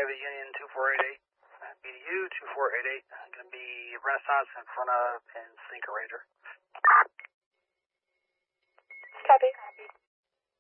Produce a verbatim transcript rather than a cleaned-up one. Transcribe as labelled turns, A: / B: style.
A: Private Union two four eight eight. B D U two four eight eight. Going to be Renaissance in front of and Sneaker Ranger.